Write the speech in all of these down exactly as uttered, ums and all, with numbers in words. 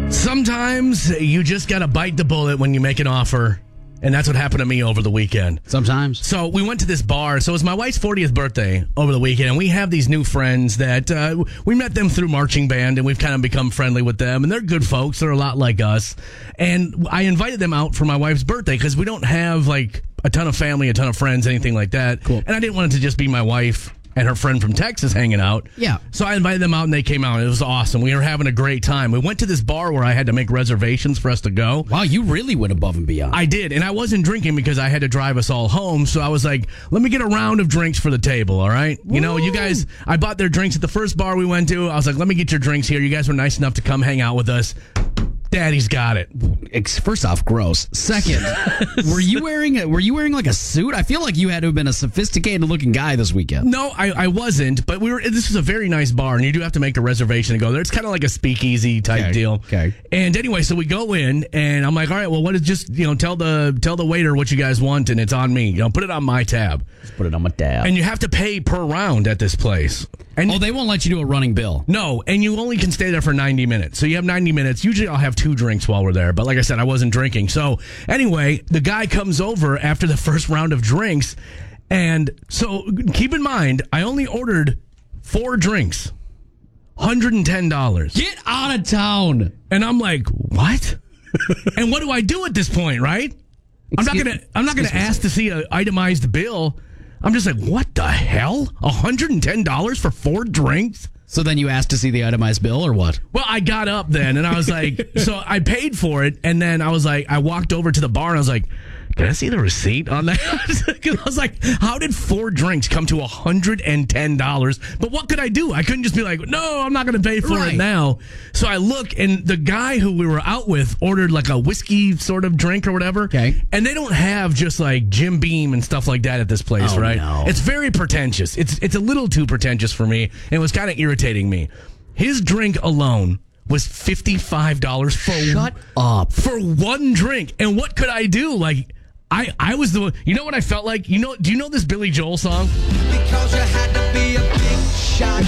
Sometimes you just got to bite the bullet when you make an offer. And that's what happened to me over the weekend. Sometimes. So we went to this bar. So it was my wife's fortieth birthday over the weekend. And we have these new friends that uh, we met them through marching band. And we've kind of become friendly with them. And they're good folks. They're a lot like us. And I invited them out for my wife's birthday because we don't have like a ton of family, a ton of friends, anything like that. Cool. And I didn't want it to just be my wife and her friend from Texas hanging out. Yeah. So I invited them out and they came out. It was awesome. We were having a great time. We went to this bar where I had to make reservations for us to go. Wow, you really went above and beyond. I did. And I wasn't drinking because I had to drive us all home. So I was like, let me get a round of drinks for the table, all right? You know, you guys, I bought their drinks at the first bar we went to. I was like, let me get your drinks here. You guys were nice enough to come hang out with us. Daddy's got it. First off, gross. Second, were you wearing a, were you wearing like a suit? I feel like you had to have been a sophisticated looking guy this weekend. No, I, I wasn't. But we were. This was a very nice bar, and you do have to make a reservation to go there. It's kind of like a speakeasy type Okay, deal. okay. And anyway, so we go in, and I'm like, all right, well, what is just you know tell the tell the waiter what you guys want, and it's on me. You know, put it on my tab. Just put it on my tab. And you have to pay per round at this place. And oh, they won't let you do a running bill. No, and you only can stay there for ninety minutes. So you have ninety minutes. Usually I'll have two drinks while we're there. But like I said, I wasn't drinking. So anyway, the guy comes over after the first round of drinks. And so keep in mind, I only ordered four drinks. one hundred ten dollars. Get out of town. And I'm like, what? And what do I do at this point, right? I'm not Excuse- going to I'm not going to excuse me, ask to see an itemized bill. I'm just like, what the hell? one hundred ten dollars for four drinks? So then you asked to see the itemized bill or what? Well, I got up then and I was like, so I paid for it. And then I was like, I walked over to the bar and I was like, can I see the receipt on that? Because I was like, how did four drinks come to one hundred ten dollars? But what could I do? I couldn't just be like, no, I'm not going to pay for Right. it now. So I look, and the guy who we were out with ordered like a whiskey sort of drink or whatever. Okay. And they don't have just like Jim Beam and stuff like that at this place, Oh, right? no. It's very pretentious. It's, it's a little too pretentious for me. And it was kind of irritating me. His drink alone was fifty-five dollars for Shut up. for one drink. And what could I do? Like, I, I was the one, you know what I felt like? You know, do you know this Billy Joel song? Because you had to be a big shot,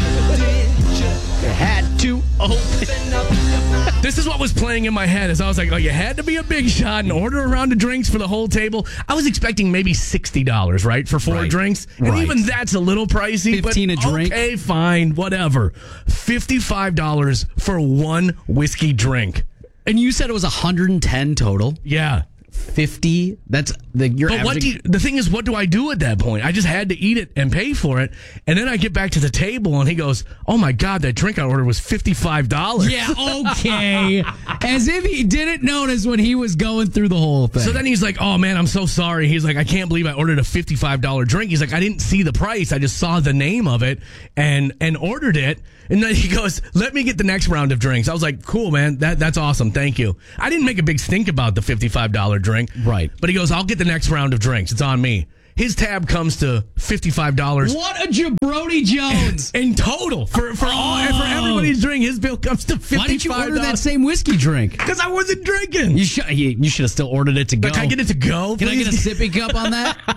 did you? You had to open up. This is what was playing in my head as I was like, oh, you had to be a big shot and order a round of drinks for the whole table. I was expecting maybe sixty dollars, right, for four Right. drinks. And Right. even that's a little pricey. fifteen but a drink. Okay, fine, whatever. fifty-five dollars for one whiskey drink. And you said it was one hundred ten total. Yeah. fifty. That's the your But what average. do you, the thing is, what do I do at that point? I just had to eat it and pay for it. And then I get back to the table and he goes, oh my God, that drink I ordered was fifty-five dollars. Yeah, okay. As if he didn't notice when he was going through the whole thing. So then he's like, oh man, I'm so sorry. He's like, I can't believe I ordered a fifty-five dollars drink. He's like, I didn't see the price. I just saw the name of it and, and ordered it. And then he goes, let me get the next round of drinks. I was like, cool, man. That, that's awesome. Thank you. I didn't make a big stink about the fifty-five dollars drink. Right. But he goes, I'll get the next round of drinks. It's on me. His tab comes to fifty-five dollars. What a Jabroni Jones. In total, for for all for everybody's drink, his bill comes to fifty-five dollars. Why didn't you order that same whiskey drink? Because I wasn't drinking. You should you, you should have still ordered it to go. But can I get it to go, Can I get a please? sippy cup on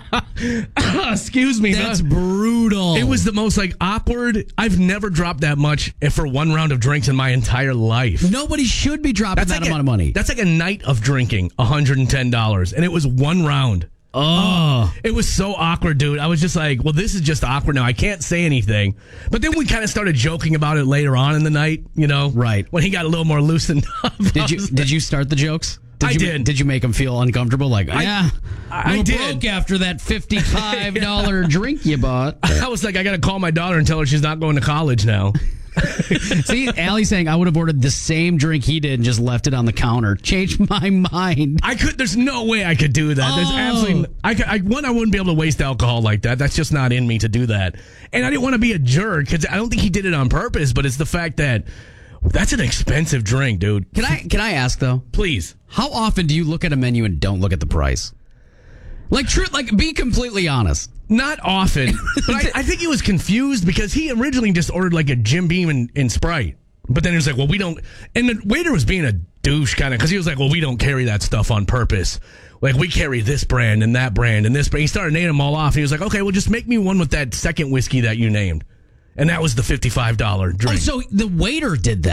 that? Excuse me. That's that- brutal. It was the most like awkward. I've never dropped that much for one round of drinks in my entire life. Nobody should be dropping that like amount a, of money. That's like a night of drinking, one hundred ten dollars, and it was one round. Oh. It was so awkward, dude. I was just like, well, this is just awkward now. I can't say anything. But then we kind of started joking about it later on in the night, you know? Right. When he got a little more loosened up. Did you did you start the jokes? Did I you, did. Did you make him feel uncomfortable? Like, yeah, I little did. broke after that fifty-five dollars drink you bought. I was like, I got to call my daughter and tell her she's not going to college now. See, Allie's saying I would have ordered the same drink he did and just left it on the counter. Changed my mind. I could. There's no way I could do that. There's Oh. absolutely. I, could, I one. I wouldn't be able to waste alcohol like that. That's just not in me to do that. And I didn't want to be a jerk because I don't think he did it on purpose. But it's the fact that that's an expensive drink, dude. Can I can I ask though? Please. How often do you look at a menu and don't look at the price? Like, true. Like, be completely honest. Not often. But I, I think he was confused because he originally just ordered like a Jim Beam and, and Sprite. But then he was like, well, we don't. And the waiter was being a douche kind of because he was like, well, we don't carry that stuff on purpose. Like, we carry this brand and that brand and this brand. He started naming them all off. And he was like, okay, well, just make me one with that second whiskey that you named. And that was the fifty-five dollars Oh, drink. so the waiter did that.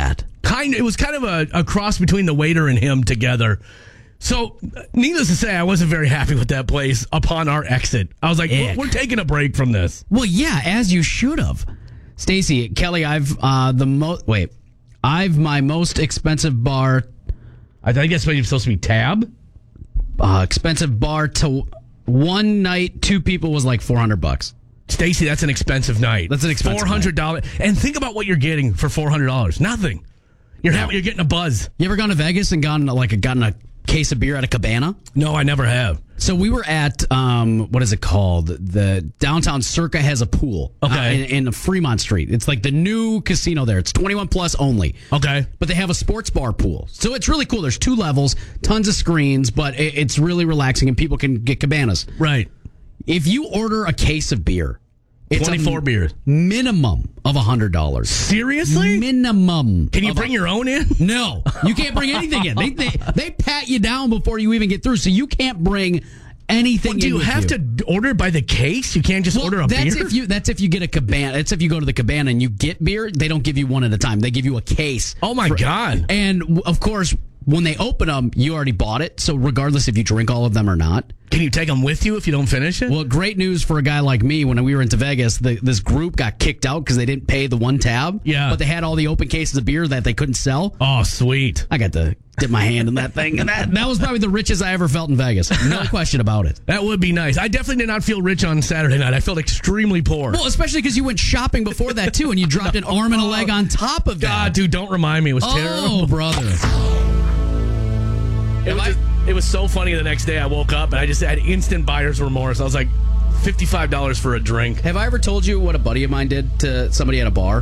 kind. It was kind of a, a cross between the waiter and him together. So, needless to say, I wasn't very happy with that place upon our exit. I was like, we're, we're taking a break from this. Well, yeah, as you should have. Stacy, Kelly, I've uh, the most. Wait, I've my most expensive bar. I think it's supposed to be tab. Uh, expensive bar to one night, two people was like four hundred bucks. Stacy, that's an expensive night. That's an expensive four hundred dollars. And think about what you're getting for four hundred dollars. Nothing. You're having, you're getting a buzz. You ever gone to Vegas and gotten like a, gotten a case of beer at a cabana? No, I never have. So we were at, um, what is it called? The downtown Circa has a pool. Okay. Uh, in, in Fremont Street. It's like the new casino there. It's twenty-one plus only. Okay. But they have a sports bar pool. So it's really cool. There's two levels, tons of screens, but it, it's really relaxing and people can get cabanas. Right. If you order a case of beer, it's twenty-four a beers. Minimum of one hundred dollars. Seriously? Minimum. Can you of bring a- your own in? No. You can't bring anything in. They, they they pat you down before you even get through, so you can't bring anything Well, do in you with have you. to order by the case? You can't just Well, order a that's beer? If you, that's if you get a cabana. That's if you go to the cabana and you get beer. They don't give you one at a time. They give you a case. Oh, my for- God. And, w- of course, when they open them, you already bought it. So regardless if you drink all of them or not. Can you take them with you if you don't finish it? Well, great news for a guy like me. When we were into Vegas, the, this group got kicked out because they didn't pay the one tab. Yeah. But they had all the open cases of beer that they couldn't sell. Oh, sweet. I got to dip my hand in that thing. And that, that was probably the richest I ever felt in Vegas. No question about it. That would be nice. I definitely did not feel rich on Saturday night. I felt extremely poor. Well, especially because you went shopping before that, too, and you dropped an arm and a leg on top of that. God, dude, don't remind me. It was Oh, terrible. brother. It was, just, it was so funny the next day I woke up and I just had instant buyer's remorse. I was like, fifty-five dollars for a drink. Have I ever told you what a buddy of mine did to somebody at a bar?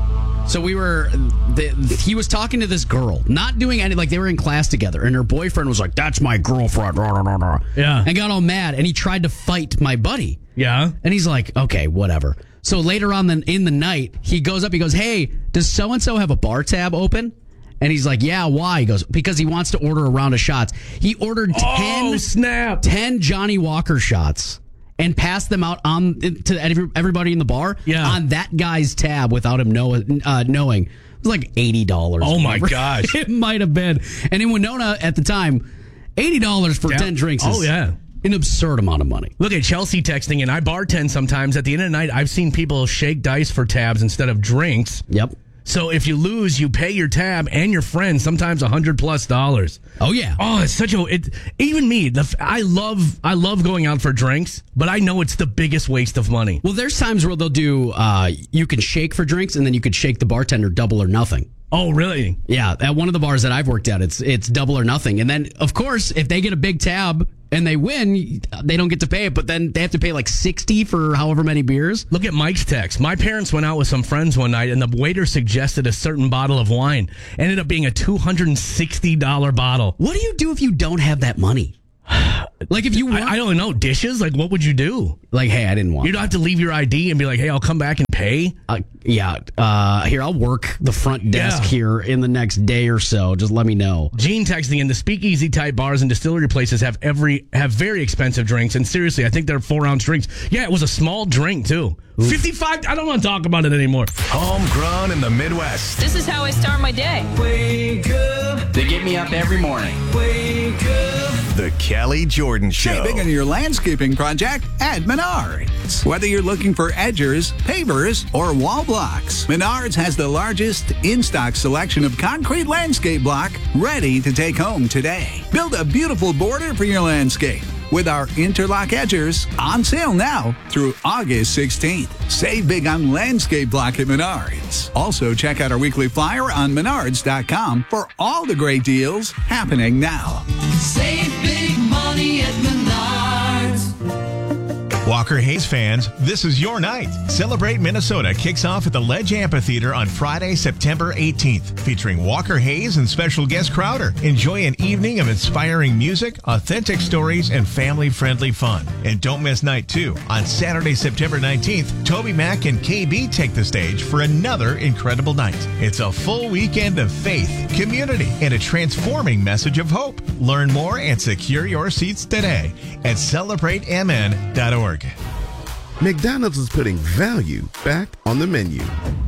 So we were, the, he was talking to this girl, not doing any, like they were in class together, and her boyfriend was like, that's my girlfriend. Yeah. And got all mad, and he tried to fight my buddy. Yeah. And he's like, okay, whatever. So later on the, in the night, he goes up, he goes, hey, does so-and-so have a bar tab open? And he's like, yeah, why? He goes, because he wants to order a round of shots. He ordered ten, Oh, snap. ten Johnny Walker shots and passed them out on to every- everybody in the bar Yeah. on that guy's tab without him know, uh, knowing. It was like eighty dollars. Oh, my Whatever gosh. It might have been. And in Winona at the time, eighty dollars for Yeah. ten drinks is Oh, yeah. an absurd amount of money. Look at Chelsea texting, and I bartend sometimes. At the end of the night, I've seen people shake dice for tabs instead of drinks. Yep. So if you lose, you pay your tab and your friend sometimes a hundred plus dollars. Oh, yeah. Oh, it's such a it. Even me, the f- I love I love going out for drinks, but I know it's the biggest waste of money. Well, there's times where they'll do, uh, you can shake for drinks, and then you could shake the bartender double or nothing. Oh, really? Yeah, at one of the bars that I've worked at, it's it's double or nothing. And then, of course, if they get a big tab and they win, they don't get to pay it, but then they have to pay like sixty for however many beers. Look at Mike's text. My parents went out with some friends one night, and the waiter suggested a certain bottle of wine. Ended up being a two hundred sixty dollars bottle. What do you do if you don't have that money? Like if you want, I, I don't know, dishes? Like, what would you do? like, hey, I didn't want. You don't have to leave your I D and be like, hey, I'll come back and pay? Uh, yeah, uh, here, I'll work the front desk Yeah. here in the next day or so. Just let me know. Gene texting in, the speakeasy type bars and distillery places have every have very expensive drinks, and seriously, I think they're four ounce drinks. Yeah, it was a small drink too. fifty-five. I don't want to talk about it anymore. Homegrown in the Midwest. This is how I start my day. Wake up, They get me up every morning. wake up. The Kelly Jordan Show. Saving on your landscaping project at Menards. Whether you're looking for edgers, pavers, or wall blocks, Menards has the largest in-stock selection of concrete landscape block ready to take home today. Build a beautiful border for your landscape with our interlock edgers on sale now through August sixteenth. Save big on landscape block at Menards. Also, check out our weekly flyer on menards dot com for all the great deals happening now. Save big money at Menards. Walker Hayes fans, this is your night. Celebrate Minnesota kicks off at the Ledge Amphitheater on Friday, September eighteenth, featuring Walker Hayes and special guest Crowder. Enjoy an evening of inspiring music, authentic stories, and family-friendly fun. And don't miss night two. On Saturday, September nineteenth, Toby Mac and K B take the stage for another incredible night. It's a full weekend of faith, community, and a transforming message of hope. Learn more and secure your seats today at celebrate m n dot org. McDonald's is putting value back on the menu.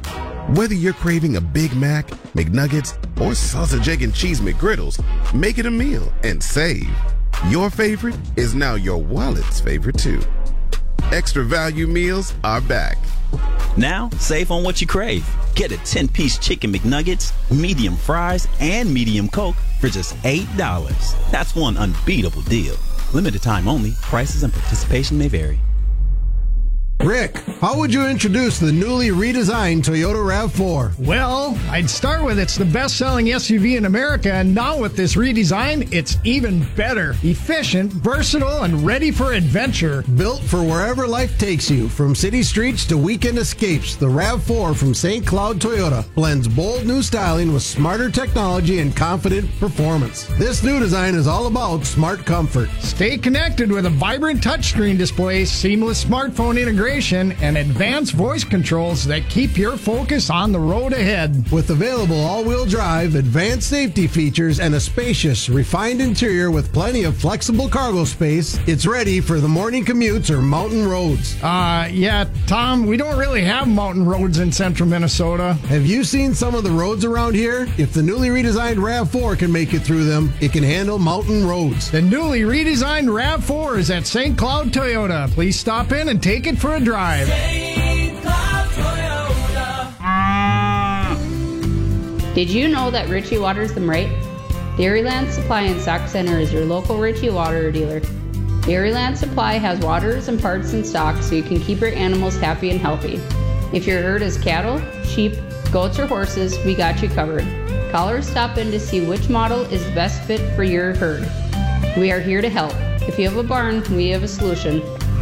Whether you're craving a Big Mac, McNuggets, or sausage, egg, and cheese McGriddles, make it a meal and save. Your favorite is now your wallet's favorite too. Extra value meals are back. Now, save on what you crave. Get a ten-piece chicken McNuggets, medium fries, and medium Coke for just eight dollars. That's one unbeatable deal. Limited time only. Prices and participation may vary. Rick, how would you introduce the newly redesigned Toyota RAV four? Well, I'd start with it's the best-selling S U V in America, and now with this redesign, it's even better. Efficient, versatile, and ready for adventure. Built for wherever life takes you, from city streets to weekend escapes, the RAV four from Saint Cloud Toyota blends bold new styling with smarter technology and confident performance. This new design is all about smart comfort. Stay connected with a vibrant touchscreen display, seamless smartphone integration, and advanced voice controls that keep your focus on the road ahead. With available all-wheel drive, advanced safety features, and a spacious, refined interior with plenty of flexible cargo space, it's ready for the morning commutes or mountain roads. Uh, yeah, Tom, we don't really have mountain roads in central Minnesota. Have you seen some of the roads around here? If the newly redesigned RAV four can make it through them, it can handle mountain roads. The newly redesigned RAV four is at Saint Cloud Toyota. Please stop in and take it for a drive. Did you know that Ritchie waters them right? Dairyland Supply and Stock Center is your local Ritchie water dealer. Dairyland Supply has waters and parts in stock so you can keep your animals happy and healthy. If your herd is cattle, sheep, goats, or horses, we got you covered. Call or stop in to see which model is the best fit for your herd. We are here to help. If you have a barn, we have a solution.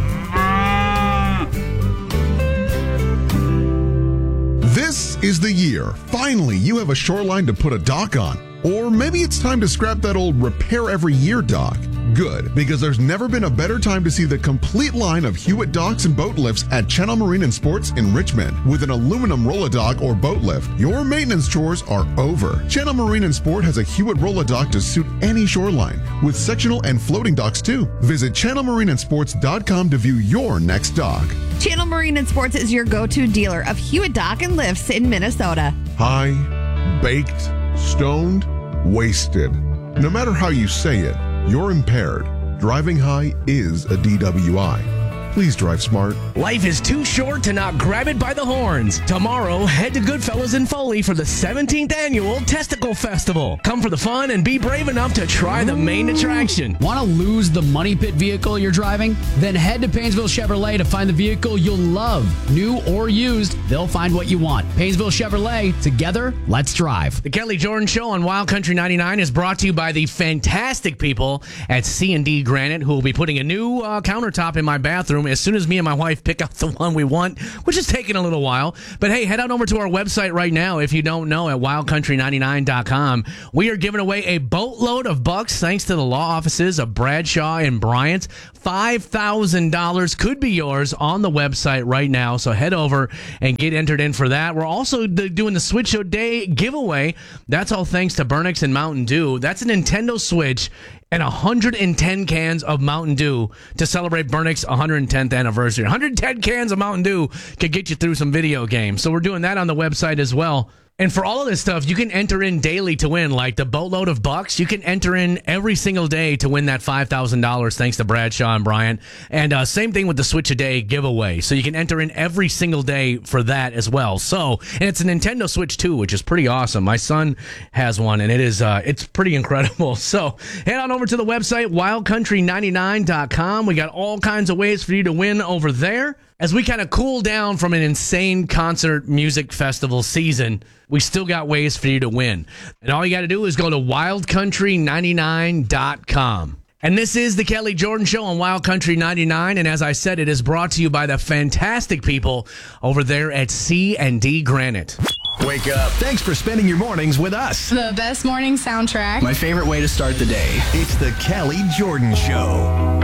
This is the year. Finally, you have a shoreline to put a dock on. Or maybe it's time to scrap that old repair every year dock. Good, because there's never been a better time to see the complete line of Hewitt docks and boat lifts at Channel Marine and Sports in Richmond. With an aluminum roll-a-dock or boat lift, your maintenance chores are over. Channel Marine and Sport has a Hewitt roll-a-dock to suit any shoreline, with sectional and floating docks too. Visit channel marine and sports dot com to view your next dock. Channel Marine and Sports is your go-to dealer of Hewitt dock and lifts in Minnesota. High, baked, stoned, wasted. No matter how you say it, you're impaired. Driving high is a D W I. Please drive smart. Life is too short to not grab it by the horns. Tomorrow, head to Goodfellas in Foley for the seventeenth Annual Testicle Festival. Come for the fun and be brave enough to try the main attraction. Want to lose the money pit vehicle you're driving? Then head to Painesville Chevrolet to find the vehicle you'll love. New or used, they'll find what you want. Painesville Chevrolet, together, let's drive. The Kelly Jordan Show on Wild Country ninety-nine is brought to you by the fantastic people at C and D Granite, who will be putting a new uh, countertop in my bathroom as soon as me and my wife pick out the one we want, which is taking a little while. But hey, head on over to our website right now if you don't know, at wild country ninety-nine dot com. We are giving away a boatload of bucks thanks to the law offices of Bradshaw and Bryant. five thousand dollars could be yours on the website right now, so head over and get entered in for that. We're also doing the Switch Show Day giveaway. That's all thanks to Burnix and Mountain Dew. That's a Nintendo Switch and one hundred ten cans of Mountain Dew to celebrate Burnix's one hundred tenth anniversary. one hundred ten cans of Mountain Dew could get you through some video games. So we're doing that on the website as well. And for all of this stuff, you can enter in daily to win, like the boatload of bucks. You can enter in every single day to win that five thousand dollars thanks to Bradshaw and Bryant. And uh, same thing with the Switch a Day giveaway. So you can enter in every single day for that as well. So, and it's a Nintendo Switch too, which is pretty awesome. My son has one, and it is uh, it's pretty incredible. So head on over to the website, wild country ninety-nine dot com. We got all kinds of ways for you to win over there. As we kind of cool down from an insane concert music festival season, we still got ways for you to win. And all you got to do is go to wild country ninety-nine dot com. And this is the Kelly Jordan Show on Wild Country ninety-nine. And as I said, it is brought to you by the fantastic people over there at C and D Granite. Wake up. Thanks for spending your mornings with us. The best morning soundtrack. My favorite way to start the day. It's the Kelly Jordan Show.